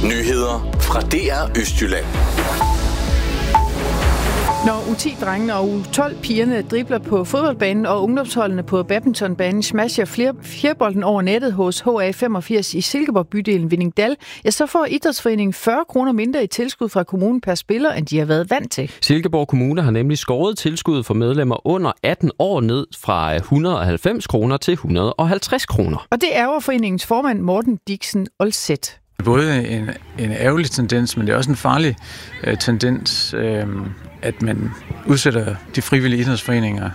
Nyheder fra DR Østjylland. Når U10-drengene og U12-pigerne dribler på fodboldbanen og ungdomsholdene på badmintonbanen smasher fjerbolden over nettet hos HA85 i Silkeborg bydelen Vindingdal, ja, så får idrætsforeningen 40 kroner mindre i tilskud fra kommunen per spiller, end de har været vant til. Silkeborg Kommune har nemlig skåret tilskuddet for medlemmer under 18 år ned fra 190 kroner til 150 kroner. Og det ærger foreningens formand Morten Dixen Olseth. Både en ærgerlig tendens, men det er også en farlig tendens, at man udsætter de frivillige idrætsforeninger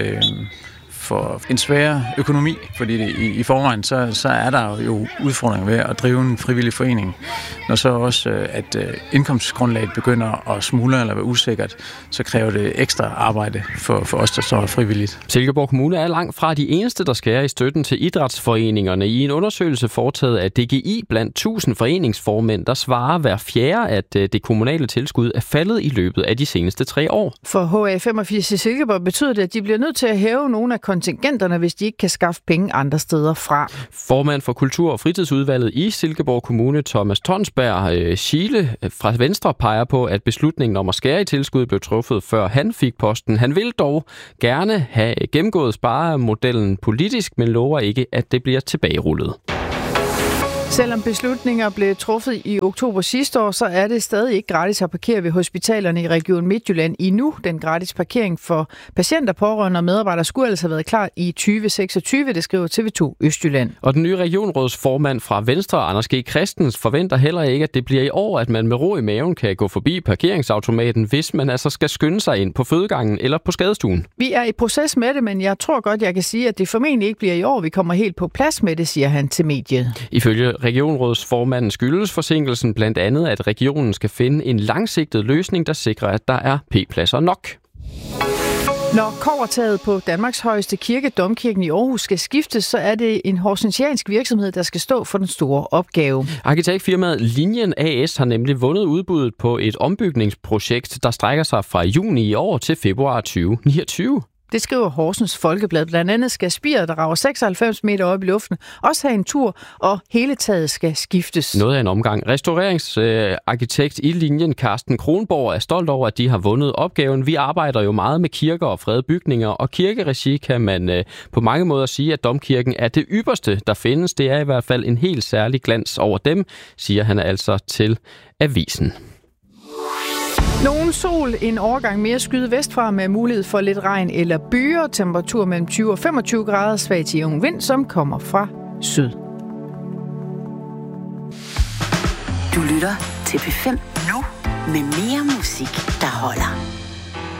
for en svær økonomi, fordi det, i forvejen så er der jo udfordringer ved at drive en frivillig forening. Når så også, at indkomstgrundlaget begynder at smuldre eller være usikkert, så kræver det ekstra arbejde for os, der står frivilligt. Silkeborg Kommune er langt fra de eneste, der skærer i støtten til idrætsforeningerne. I en undersøgelse foretaget af DGI blandt 1000 foreningsformænd, der svarer hver fjerde, at det kommunale tilskud er faldet i løbet af de seneste 3 år. For HA85 i Silkeborg betyder det, at de bliver nødt til at hæve nogle af kontingenterne, hvis de ikke kan skaffe penge andre steder fra. Formand for Kultur- og Fritidsudvalget i Silkeborg Kommune, Thomas Tonsberg Schiele fra Venstre, peger på, at beslutningen om at skære i tilskuddet blev truffet, før han fik posten. Han vil dog gerne have gennemgået sparemodellen politisk, men lover ikke, at det bliver tilbagerullet. Selvom beslutninger blev truffet i oktober sidste år, så er det stadig ikke gratis at parkere ved hospitalerne i Region Midtjylland endnu. Den gratis parkering for patienter, pårørende og medarbejdere skulle altså have været klar i 2026, det skriver TV2 Østjylland. Og den nye regionsrådsformand fra Venstre, Anders G. Christens, forventer heller ikke, at det bliver i år, at man med ro i maven kan gå forbi parkeringsautomaten, hvis man altså skal skynde sig ind på fødegangen eller på skadestuen. Vi er i proces med det, men jeg tror godt, jeg kan sige, at det formentlig ikke bliver i år. Vi kommer helt på plads med det, siger han til mediet. Ifølge regionsrådsformanden skyldes forsinkelsen blandt andet, at regionen skal finde en langsigtet løsning, der sikrer, at der er p-pladser nok. Når kobbertaget på Danmarks højeste kirke, Domkirken i Aarhus, skal skiftes, så er det en horsensiansk virksomhed, der skal stå for den store opgave. Arkitektfirmaet Linjen AS har nemlig vundet udbuddet på et ombygningsprojekt, der strækker sig fra juni i år til februar 2029. Det skriver Horsens Folkeblad. Blandt andet skal spiret, der rager 96 meter op i luften, også have en tur, og hele taget skal skiftes. Noget af en omgang. Restaureringsarkitekt i Linjen, Carsten Kronborg, er stolt over, at de har vundet opgaven. Vi arbejder jo meget med kirker og fredede bygninger, og kirkeregi kan man på mange måder sige, at Domkirken er det ypperste, der findes. Det er i hvert fald en helt særlig glans over dem, siger han altså til avisen. Nogen sol, en overgang mere skyde vestfra med mulighed for lidt regn eller byer. Temperatur mellem 20 og 25 grader, svag til jævn vind, som kommer fra syd. Du lytter til P5 nu med mere musik, der holder.